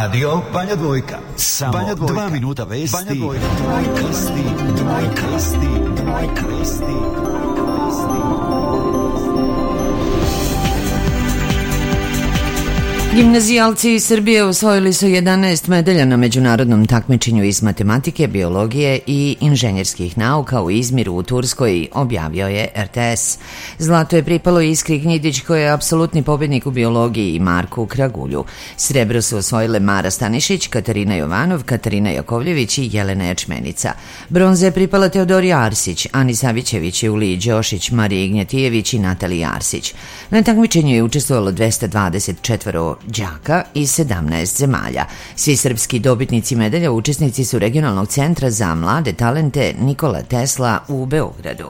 Radio Banja Dvojka. Samo Banja Dvojka. 2 minuta vesti. Banja Dvojka. Kresti. Gimnazijalci iz Srbije osvojili su 11 medalja na međunarodnom takmičenju iz matematike, biologije i inženjerskih nauka u Izmiru u Turskoj, objavio je RTS. Zlato je pripalo Iskri Gnjidić, koja je apsolutni pobjednik u biologiji, i Marku Kragulju. Srebro su osvojile Mara Stanišić, Katarina Jovanov, Katarina Jakovljević i Jelena Ječmenica. Bronza je pripala Teodori Arsić, Ani Savićević, Juliji Đošić, Mariji Gnjatijević i Nataliji Arsić. Na takmičenju je učestvovalo 224 đaka iz 17 zemalja. Svi srpski dobitnici medalja učesnici su Regionalnog centra za mlade talente Nikola Tesla u Beogradu.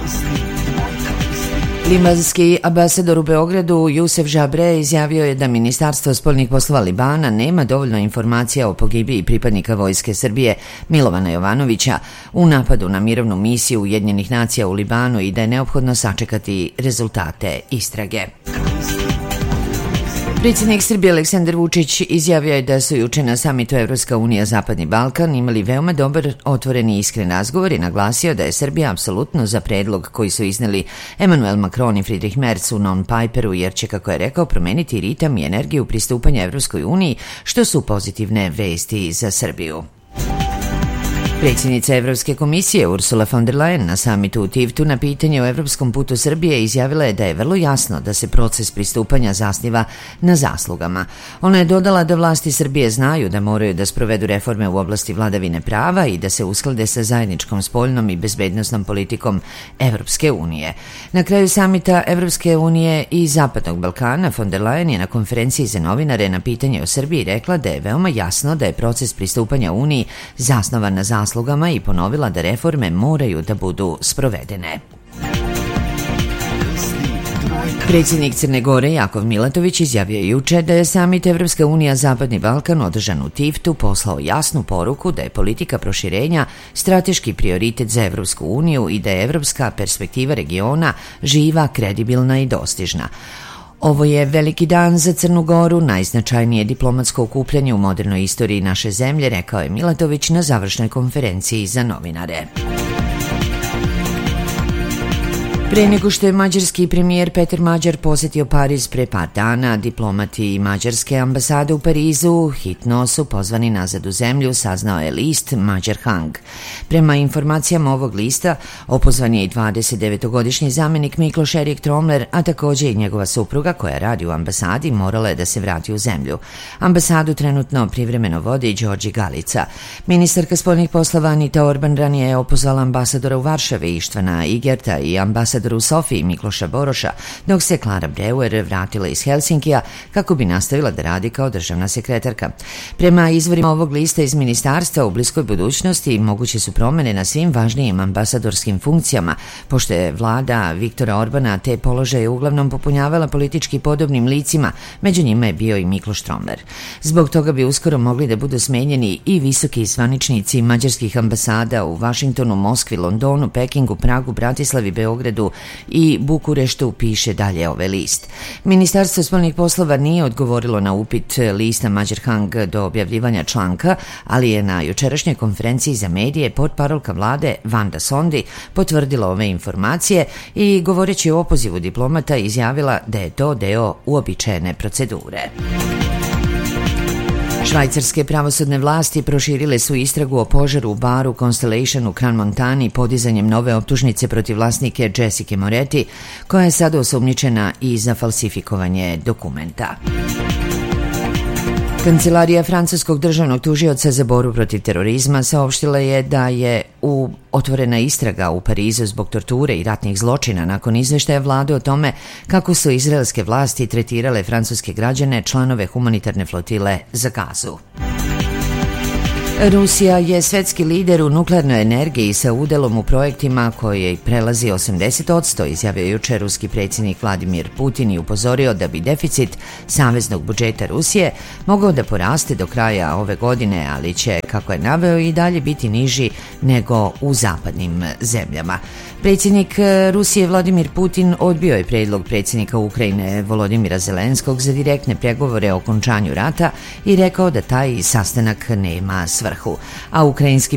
Libanski ambasador u Beogradu Jusef Žabre izjavio je da Ministarstvo spoljnih poslova Libana nema dovoljno informacija o pogibiji pripadnika Vojske Srbije Milovana Jovanovića u napadu na mirovnu misiju Ujedinjenih nacija u Libanu i da je neophodno sačekati rezultate istrage. Predsjednik Srbije Aleksandar Vučić izjavio je da su juče na samitu Evropska unija Zapadni Balkan imali veoma dobar, otvoren i iskren razgovor i naglasio da je Srbija apsolutno za predlog koji su izneli Emmanuel Macron i Friedrich Merz u non-paperu, jer će, kako je rekao, promeniti ritam i energiju pristupanja Evropskoj uniji, što su pozitivne vesti za Srbiju. Predsjednica Evropske komisije Ursula von der Leyen na samitu u Tivtu na pitanje o evropskom putu Srbije izjavila je da je vrlo jasno da se proces pristupanja zasniva na zaslugama. Ona je dodala da vlasti Srbije znaju da moraju da sprovedu reforme u oblasti vladavine prava i da se usklade sa zajedničkom spoljnom i bezbednosnom politikom Evropske unije. Na kraju samita Evropske unije i Zapadnog Balkana von der Leyen je na konferenciji za novinare na pitanje o Srbiji rekla da je veoma jasno da je proces pristupanja Uniji zasnovan na zaslugama i ponovila da reforme moraju da budu sprovedene. Predsjednik Crne Gore Jakov Milatović izjavio juče da je samit Evropska unija Zapadni Balkan održan u Tivtu poslao jasnu poruku da je politika proširenja strateški prioritet za Evropsku uniju i da je evropska perspektiva regiona živa, kredibilna i dostižna. Ovo je veliki dan za Crnu Goru, najznačajnije diplomatsko okupljanje u modernoj istoriji naše zemlje, rekao je Milatović na završnoj konferenciji za novinare. Pre nego što je mađarski premijer Peter Mađar posjetio Pariz pre par dana, diplomati mađarske ambasade u Parizu hitno su pozvani nazad u zemlju, saznao je list Mađar Hang. Prema informacijama ovog lista, opozvan je i 29-godišnji zamjenik Mikloš Erik Tromler, a također i njegova supruga koja radi u ambasadi morala je da se vrati u zemlju. Ambasadu trenutno privremeno vodi Đorđe Galica. Ministarka spoljnih poslova Anita Orban ranije je opozvala ambasadora u Varšavi Ištvana Igerta i ambasadora u Sofiji Mikloša Boroša, dok se Klara Breuer vratila iz Helsinkija kako bi nastavila da radi kao državna sekretarka. Prema izvorima ovog lista iz ministarstva, u bliskoj budućnosti moguće su promjene na svim važnijim ambasadorskim funkcijama, pošto je vlada Viktora Orbana te položaje uglavnom popunjavala politički podobnim licima, među njima je bio i Mikloš Tromler. Zbog toga bi uskoro mogli da budu smenjeni i visoki zvaničnici mađarskih ambasada u Vašingtonu, Moskvi, Londonu, Pekingu, Pragu, Bratislavi, Beogradu i Bukureštu, piše dalje ovaj list. Ministarstvo spoljnih poslova nije odgovorilo na upit lista Mađar Hang do objavljivanja članka, ali je na jučerašnjoj konferenciji za medije portparolka vlade Vanda Sondi potvrdila ove informacije i govoreći o opozivu diplomata izjavila da je to deo uobičajene procedure. Švajcarske pravosudne vlasti proširile su istragu o požaru u baru Constellation u Crans-Montani podizanjem nove optužnice protiv vlasnike Jessica Moretti, koja je sada osumnjičena i za falsifikovanje dokumenta. Kancelarija francuskog državnog tužioca za borbu protiv terorizma saopštila je da je otvorena istraga u Parizu zbog torture i ratnih zločina nakon izveštaja vlade o tome kako su izraelske vlasti tretirale francuske građane, članove humanitarne flotile za Gazu. Rusija je svetski lider u nuklearnoj energiji sa udelom u projektima koji prelazi 80%, izjavio jučer ruski predsjednik Vladimir Putin i upozorio da bi deficit saveznog budžeta Rusije mogao da poraste do kraja ove godine, ali će, kako je naveo, i dalje biti niži nego u zapadnim zemljama. Predsjednik Rusije Vladimir Putin odbio je predlog predsjednika Ukrajine Volodimira Zelenskog za direktne pregovore o okončanju rata i rekao da taj sastanak nema svrhu, a ukrajinski